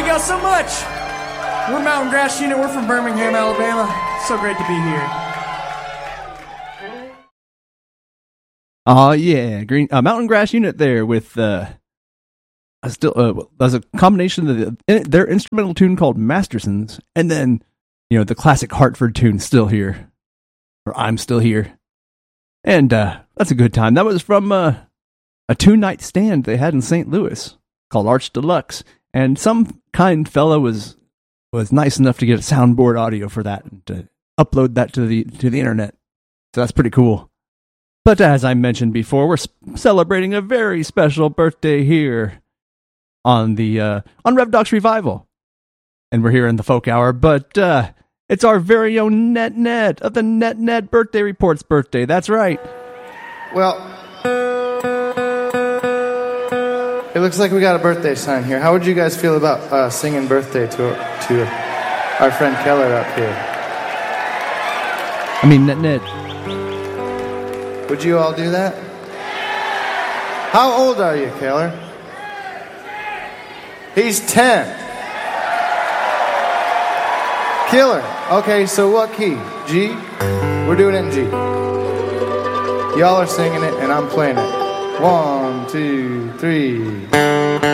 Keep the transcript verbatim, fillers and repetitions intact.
Thank y'all so much. We're Mountain Grass Unit. We're from Birmingham, Alabama. So great to be here. Oh, uh, yeah. Green uh, Mountain Grass Unit there with uh, a still uh, there's a combination of the, their instrumental tune called Mastersons, and then, you know, the classic Hartford tune, Still Here, or I'm Still Here. And uh, that's a good time. That was from uh, a two-night stand they had in Saint Louis called Arch Deluxe. And some kind fellow was was nice enough to get a soundboard audio for that and to upload that to the to the internet. So that's pretty cool. But as I mentioned before, we're celebrating a very special birthday here on the uh, on Rev Doc's Revival, and we're here in the Folk Hour. But uh, it's our very own Net Net of the Net Net Birthday Report's birthday. That's right. Well, it looks like we got a birthday sign here. How would you guys feel about uh, singing birthday to to our friend Keller up here? I mean, Net Net. Would you all do that? How old are you, Keller? He's ten. Killer. Okay, so what key? G? We're doing it in G. Y'all are singing it and I'm playing it. One, two, three.